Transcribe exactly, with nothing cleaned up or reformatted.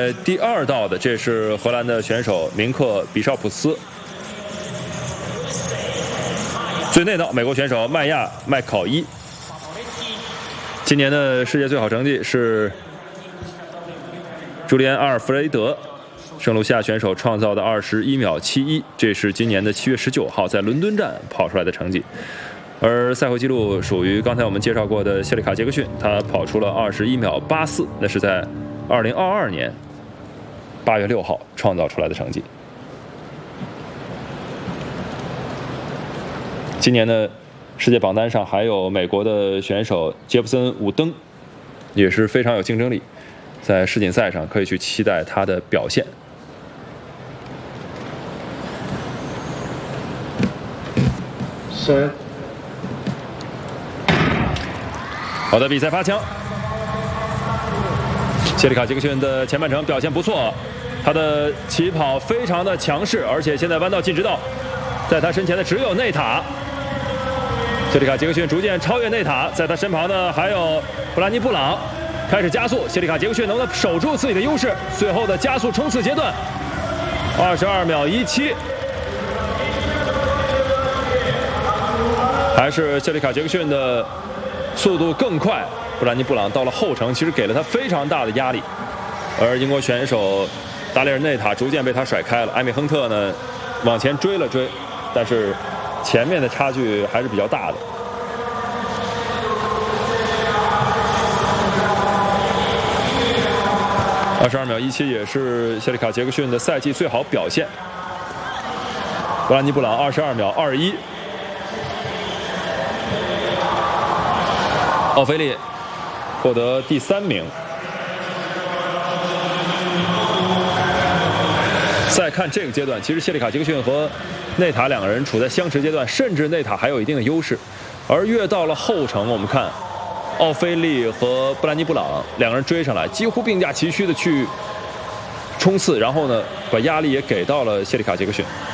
在第二道的，这是荷兰的选手明克比绍普斯。最内道，美国选手麦亚麦考伊。今年的世界最好成绩是朱利安阿尔弗雷德。 圣卢西亚选手创造的二十一秒七一，这是今年的七月十九号在伦敦站跑出来的成绩。而赛会纪录属于刚才我们介绍过的谢里卡·杰克逊，他跑出了二十一秒八四，那是在二零二二年八月六号创造出来的成绩。今年的世界榜单上还有美国的选手杰弗森·伍登，也是非常有竞争力，在世锦赛上可以去期待他的表现。 好的，比赛发枪。谢里卡·杰克逊的前半程表现不错，他的起跑非常的强势，而且现在弯道进直道，在他身前的只有内塔。谢里卡·杰克逊逐渐超越内塔，在他身旁呢还有布兰妮·布朗，开始加速。谢里卡·杰克逊能不能守住自己的优势？最后的加速冲刺阶段，二十二秒一七。 还是谢里卡·杰克逊的速度更快，布兰妮·布朗到了后程，其实给了他非常大的压力，而英国选手达里尔内塔逐渐被他甩开了。艾米亨特呢，往前追了追，但是前面的差距还是比较大的。二十二秒一七也是谢里卡·杰克逊的赛季最好表现。布兰妮·布朗二十二秒二一。 奥菲利获得第三名。再看这个阶段，其实谢里卡·杰克逊和内塔两个人处在相持阶段，甚至内塔还有一定的优势。而越到了后程，我们看奥菲利和布兰妮·布朗两个人追上来，几乎并驾齐驱的去冲刺，然后呢，把压力也给到了谢里卡·杰克逊。